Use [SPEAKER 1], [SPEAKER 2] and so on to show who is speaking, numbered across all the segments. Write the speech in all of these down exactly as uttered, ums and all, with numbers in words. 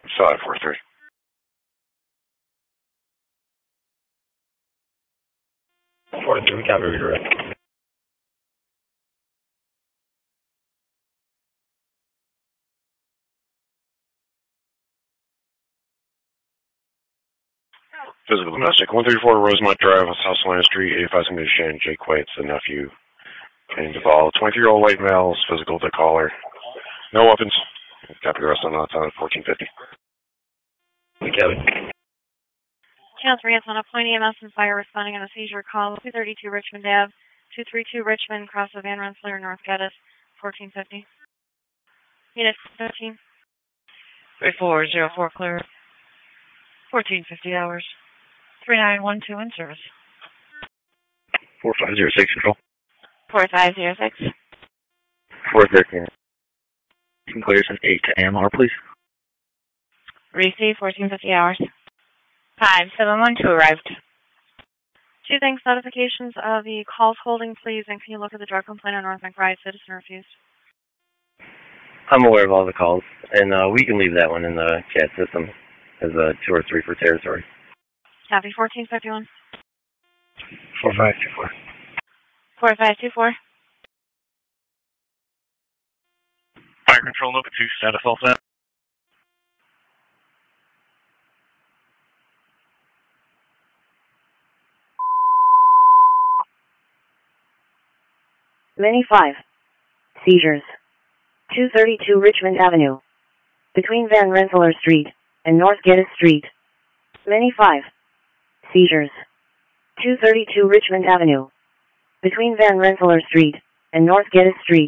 [SPEAKER 1] five four three.
[SPEAKER 2] four three, we got to redirect.
[SPEAKER 1] Physical domestic, one thirty-four Rosemont Drive, House Line Street, eighty-five Community Shannon, Jake White's the nephew. And Duval, twenty-three-year-old white male, physical to caller. No weapons. Copy the rest on that time, fourteen fifty.
[SPEAKER 2] Kevin.
[SPEAKER 3] Channel three, it's on a point E M S and fire responding on a seizure call, two thirty-two Richmond Ave, two thirty-two Richmond, cross of Van Rensselaer, North Geddes, fourteen fifty. Unit thirteen.
[SPEAKER 4] three four zero four clear. fourteen fifty hours. three nine one two in service.
[SPEAKER 2] four five zero six, control.
[SPEAKER 4] four five zero six.
[SPEAKER 2] four thirteen. Can clear since eight to A M R, please.
[SPEAKER 4] Receive fourteen fifty hours. five seven one two arrived.
[SPEAKER 3] Two things, notifications of the calls holding, please, and can you look at the drug complaint on North McBride, citizen refused?
[SPEAKER 2] I'm aware of all the calls, and uh, we can leave that one in the chat system as a two or three for territory.
[SPEAKER 3] Copy, fourteen fifty-one.
[SPEAKER 2] four five two four.
[SPEAKER 4] four five two four.
[SPEAKER 5] Fire control, Nova two, status all set.
[SPEAKER 6] Mini five. Seizures. two thirty-two Richmond Avenue. Between Van Rensselaer Street and North Geddes Street. Mini five. Seizures. two thirty-two Richmond Avenue. Between Van Rensselaer Street and North Geddes Street.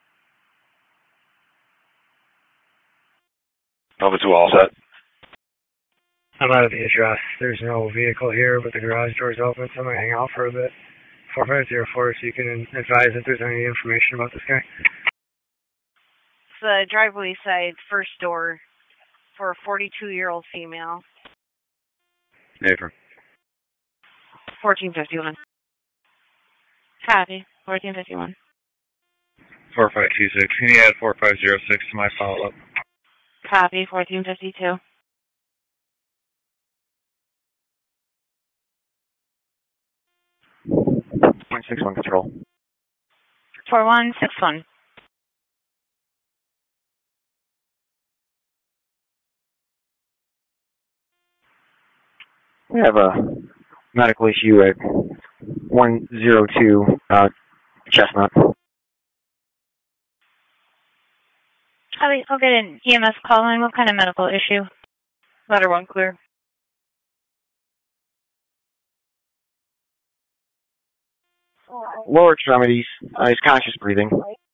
[SPEAKER 1] Nova two, all set.
[SPEAKER 7] I'm out of the address. There's no vehicle here, but the garage door's open, so I'm going to hang out for a bit. four five zero four, so you can advise if there's any information about this guy.
[SPEAKER 3] It's the driveway side, first door, for a forty-two-year-old female.
[SPEAKER 2] Never.
[SPEAKER 4] fourteen fifty-one. Copy. fourteen fifty-one.
[SPEAKER 5] four five two six. Can you add four five zero six to my follow-up?
[SPEAKER 4] Copy. fourteen fifty-two.
[SPEAKER 2] point six one, control.
[SPEAKER 4] four one six one.
[SPEAKER 2] We have a medical issue at one zero two uh, Chestnut.
[SPEAKER 4] Copy. I'll get an E M S call in. What kind of medical issue? Letter one clear.
[SPEAKER 2] Lower extremities. Uh, he's conscious breathing.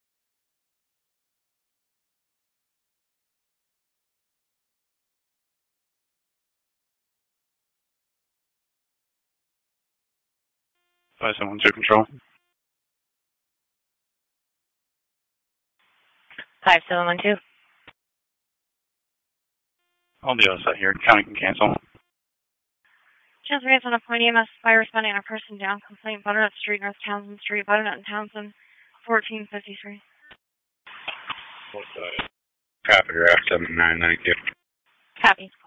[SPEAKER 5] five seven one two, control.
[SPEAKER 4] five seven one two.
[SPEAKER 5] I'll be all set here. County can cancel.
[SPEAKER 3] Channel three, it's on a point E M S, fire responding on a person down, complaint, Butternut Street, North Townsend Street, Butternut and Townsend, fourteen fifty-three.
[SPEAKER 5] Copy, draft seven nine nine two.
[SPEAKER 4] Copy.